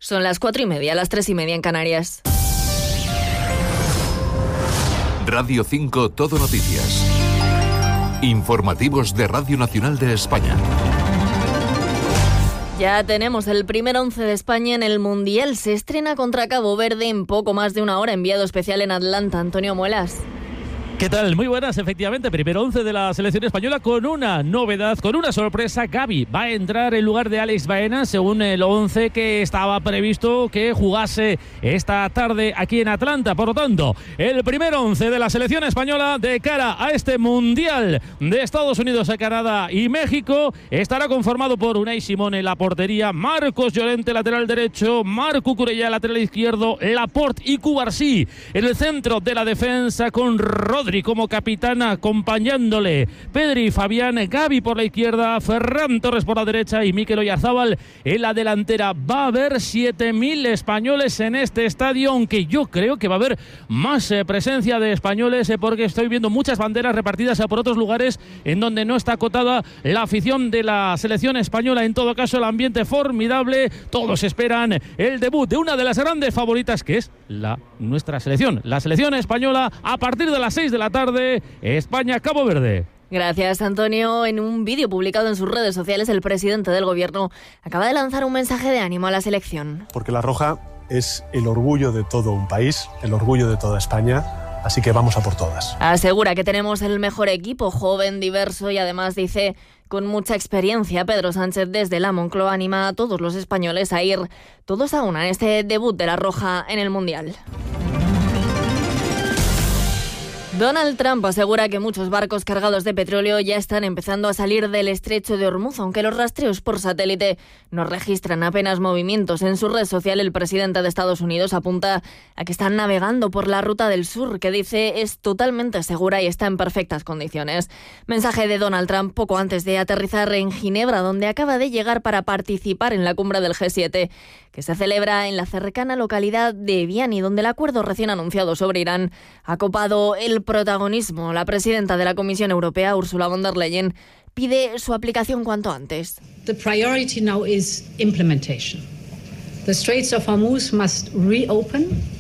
Son las 4:30, las 3:30 en Canarias. Radio 5 Todo Noticias. Informativos de Radio Nacional de España. Ya tenemos el primer 11 de España en el Mundial. Se estrena contra Cabo Verde en poco más de una hora. Enviado especial en Atlanta, Antonio Muelas. ¿Qué tal? Muy buenas, efectivamente. Primer 11 de la selección española con una novedad, con una sorpresa. Gavi va a entrar en lugar de Alex Baena, según el 11 que estaba previsto que jugase esta tarde aquí en Atlanta. Por lo tanto, el primer 11 de la selección española de cara a este Mundial de Estados Unidos, Canadá y México estará conformado por Unai Simón en la portería, Marcos Llorente, lateral derecho, Marc Cucurella, lateral izquierdo, Laporte y Cubarsí en el centro de la defensa, con Rodri como capitana acompañándole, Pedri, Fabián, Gavi por la izquierda, Ferran Torres por la derecha y Mikel Oyarzábal en la delantera. Va a haber 7.000 españoles en este estadio, aunque yo creo que va a haber más presencia de españoles porque estoy viendo muchas banderas repartidas por otros lugares en donde no está acotada la afición de la selección española. En todo caso, el ambiente formidable, todos esperan el debut de una de las grandes favoritas, que es nuestra selección, la selección española, a partir de las 6 de la tarde, España-Cabo Verde. Gracias, Antonio. En un vídeo publicado en sus redes sociales, el presidente del gobierno acaba de lanzar un mensaje de ánimo a la selección. Porque la roja es el orgullo de todo un país, el orgullo de toda España, así que vamos a por todas. Asegura que tenemos el mejor equipo, joven, diverso y además dice con mucha experiencia. Pedro Sánchez desde la Moncloa anima a todos los españoles a ir todos a una en este debut de la roja en el Mundial. Donald Trump asegura que muchos barcos cargados de petróleo ya están empezando a salir del estrecho de Hormuz, aunque los rastreos por satélite no registran apenas movimientos. En su red social, el presidente de Estados Unidos apunta a que están navegando por la ruta del sur, que dice es totalmente segura y está en perfectas condiciones. Mensaje de Donald Trump poco antes de aterrizar en Ginebra, donde acaba de llegar para participar en la cumbre del G7, que se celebra en la cercana localidad de Viani, donde el acuerdo recién anunciado sobre Irán ha copado el protagonismo. La presidenta de la Comisión Europea, Ursula von der Leyen, pide su aplicación cuanto antes. The priority now is implementation. The Straits of Hormuz must reopen.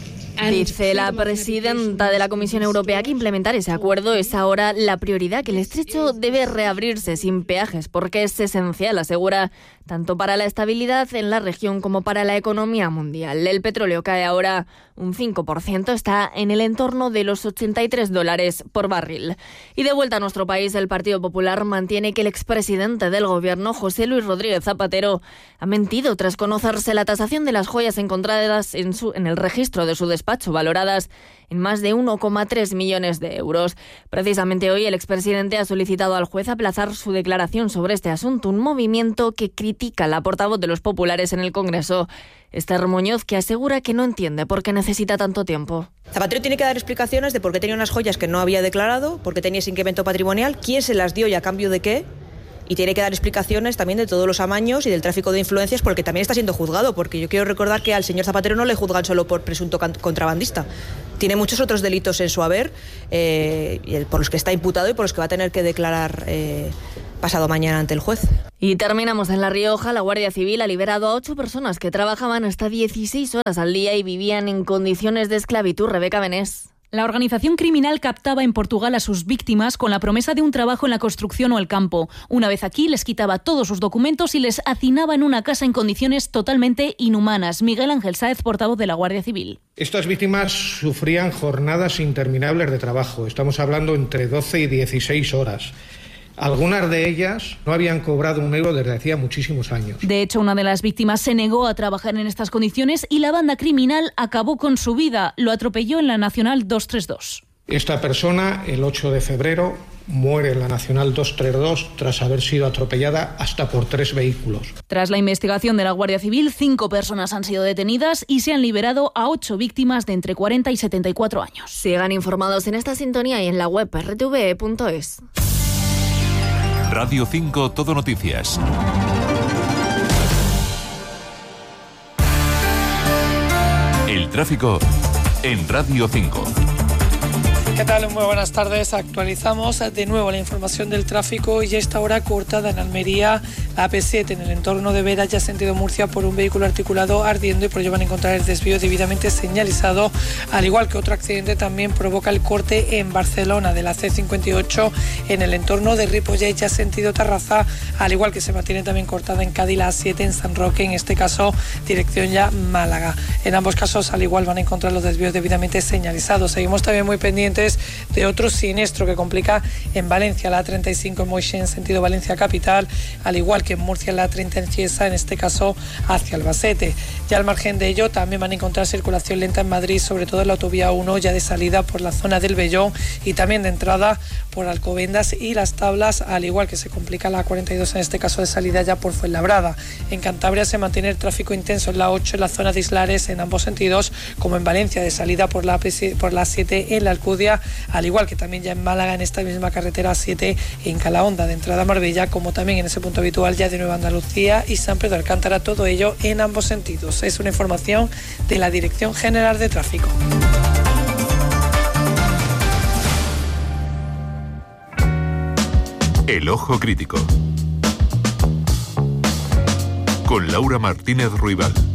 Dice la presidenta de la Comisión Europea que implementar ese acuerdo es ahora la prioridad, que el estrecho debe reabrirse sin peajes porque es esencial, asegura, tanto para la estabilidad en la región como para la economía mundial. El petróleo cae ahora un 5%, está en el entorno de los $83 por barril. Y de vuelta a nuestro país, el Partido Popular mantiene que el expresidente del gobierno, José Luis Rodríguez Zapatero, ha mentido tras conocerse la tasación de las joyas encontradas en el registro de su despacho, valoradas en más de 1,3 millones de euros. Precisamente hoy el expresidente ha solicitado al juez aplazar su declaración sobre este asunto, un movimiento que critica la portavoz de los populares en el Congreso, Esther Muñoz, que asegura que no entiende por qué necesita tanto tiempo. Zapatero tiene que dar explicaciones de por qué tenía unas joyas que no había declarado, por qué tenía ese incremento patrimonial, quién se las dio y a cambio de qué. Y tiene que dar explicaciones también de todos los amaños y del tráfico de influencias, porque también está siendo juzgado, porque yo quiero recordar que al señor Zapatero no le juzgan solo por presunto contrabandista. Tiene muchos otros delitos en su haber, por los que está imputado y por los que va a tener que declarar pasado mañana ante el juez. Y terminamos en La Rioja. La Guardia Civil ha liberado a 8 personas que trabajaban hasta 16 horas al día y vivían en condiciones de esclavitud. Rebeca Benés. La organización criminal captaba en Portugal a sus víctimas con la promesa de un trabajo en la construcción o el campo. Una vez aquí, les quitaba todos sus documentos y les hacinaba en una casa en condiciones totalmente inhumanas. Miguel Ángel Sáez, portavoz de la Guardia Civil. Estas víctimas sufrían jornadas interminables de trabajo. Estamos hablando entre 12 y 16 horas. Algunas de ellas no habían cobrado un euro desde hacía muchísimos años. De hecho, una de las víctimas se negó a trabajar en estas condiciones y la banda criminal acabó con su vida. Lo atropelló en la Nacional 232. Esta persona, el 8 de febrero, muere en la Nacional 232 tras haber sido atropellada hasta por 3 vehículos. Tras la investigación de la Guardia Civil, 5 personas han sido detenidas y se han liberado a 8 víctimas de entre 40 y 74 años. Sigan informados en esta sintonía y en la web rtve.es. Radio 5 Todo Noticias. El tráfico en Radio 5. ¿Qué tal? Muy buenas tardes. Actualizamos de nuevo la información del tráfico y a esta hora cortada en Almería La AP7 en el entorno de Vera, ya sentido Murcia, por un vehículo articulado ardiendo, y por ello van a encontrar el desvío debidamente señalizado, al igual que otro accidente también provoca el corte en Barcelona de la C58 en el entorno de Ripollet, ya sentido Tarrasa, al igual que se mantiene también cortada en Cádiz la A7 en San Roque, en este caso dirección ya Málaga. En ambos casos al igual van a encontrar los desvíos debidamente señalizados. Seguimos también muy pendientes de otro siniestro que complica en Valencia, la A35 en Moixent en sentido Valencia capital, al igual que en Murcia la A30 en Cieza, en este caso hacia Albacete. Ya al margen de ello también van a encontrar circulación lenta en Madrid, sobre todo en la autovía 1, ya de salida por la zona del Vellón y también de entrada por Alcobendas y Las Tablas, al igual que se complica la A42 en este caso de salida ya por Fuenlabrada. En Cantabria se mantiene el tráfico intenso en la 8 en la zona de Islares en ambos sentidos, como en Valencia de salida por la 7 en la Alcudia, al igual que también ya en Málaga en esta misma carretera 7 en Calahonda de entrada a Marbella, como también en ese punto habitual ya de Nueva Andalucía y San Pedro de Alcántara, todo ello en ambos sentidos. Es una información de la Dirección General de Tráfico. El Ojo Crítico con Laura Martínez Ruibal.